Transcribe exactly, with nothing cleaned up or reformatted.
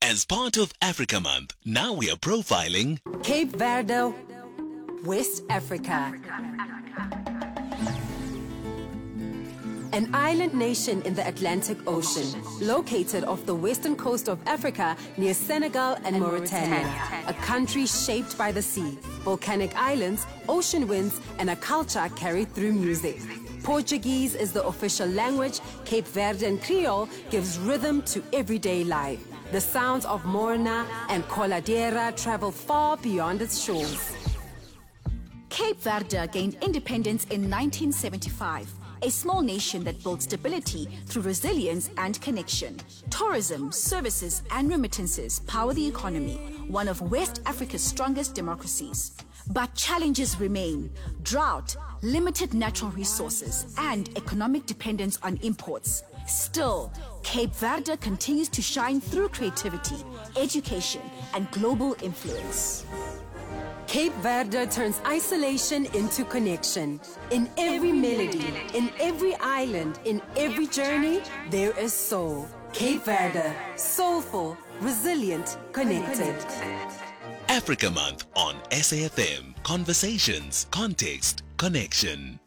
As part of Africa Month, now we are profiling Cape Verde, West Africa. An island nation in the Atlantic Ocean, located off the western coast of Africa near Senegal and Mauritania. A country shaped by the sea, volcanic islands, ocean winds, and a culture carried through music. Portuguese is the official language. Cape Verdean Creole gives rhythm to everyday life. The sounds of Morna and Coladeira travel far beyond its shores. Cape Verde gained independence in nineteen seventy-five, a small nation that built stability through resilience and connection. Tourism, services, and remittances power the economy, one of West Africa's strongest democracies. But challenges remain: drought, limited natural resources, and economic dependence on imports. Still, Cape Verde continues to shine through creativity, education, and global influence. Cape Verde turns isolation into connection. In every melody, in every island, in every journey, there is soul. Cape Verde, soulful, resilient, connected. Africa Month on S A F M. Conversations, context, connection.